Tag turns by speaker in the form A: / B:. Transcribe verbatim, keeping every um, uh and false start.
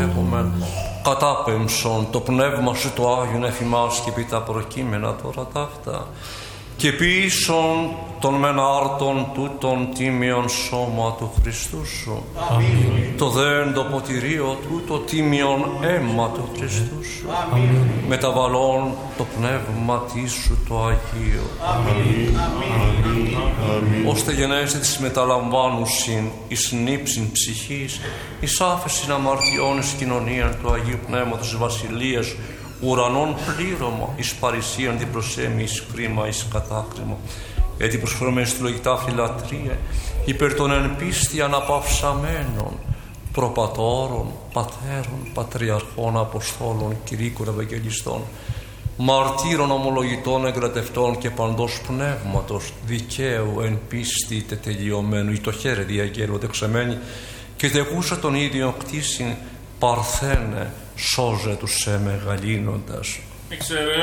A: ονειρεύομεν, κατάπεμψον το πνεύμα σου το Άγιον εφημάς και επί τα προκείμενα τώρα ταύτα, και ποιήσον των μεν άρτων τούτων τίμιον σώμα του Χριστού σου.
B: Αμήν.
A: Το δέν το ποτηρίο τούτο τίμιον αίμα του Χριστού σου.
B: Αμήν.
A: Μεταβαλών το πνεύμα σου το Αγίο.
B: Αμήν. Αμήν. Αμήν.
A: Ώστε γενέστε της μεταλαμβάνουσιν εις νύψην ψυχής, εις άφεσιν αμαρτιών εις κοινωνίαν του Αγίου Πνεύματος Βασιλείας, ουρανών πλήρωμα, εις παρησίαν την προσέμη, εις κρίμα, εις κατάκριμα. Γιατί προσφέρομαι στη λογητά φιλατρία, υπέρ των εν πίστη αναπαυσαμένων, προπατώρων, πατέρων, πατριαρχών, αποστόλων, κηρύκων, ευαγγελιστών, μαρτύρων, ομολογητών, εγκρατευτών και παντός πνεύματος, δικαίου εν πίστη τετελειωμένου, ή το χέρι διαγγέλου δεξεμένη, και τεκούσα τον ίδιο κτίσιν, παρθένε, σώζε τους σε μεγαλύνοντας.
B: Εξαιρέτω